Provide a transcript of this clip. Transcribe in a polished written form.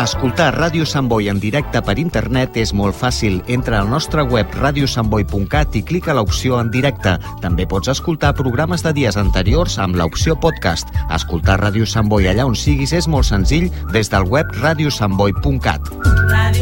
Escoltar Ràdio Sant Boi en directe per internet és molt fàcil. Entra al nostre web radiosantboi.cat i clica l'opció en directe. També pots escoltar programes de dies anteriors amb l'opció podcast. Escoltar Ràdio Sant Boi allà on siguis és molt senzill des del web radiosantboi.cat.